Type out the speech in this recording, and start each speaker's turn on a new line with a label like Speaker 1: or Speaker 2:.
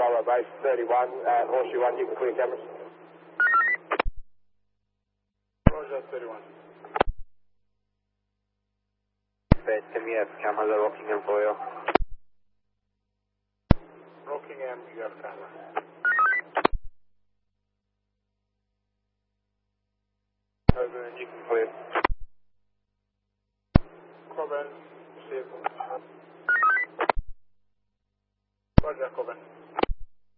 Speaker 1: Bravo base 31, Horseshoe 1, you can clear cameras.
Speaker 2: Roger, 31.
Speaker 3: Can we have cameras at Rockingham for you?
Speaker 2: Rockingham, you have camera.
Speaker 3: Over and you can clear.
Speaker 2: Coburn.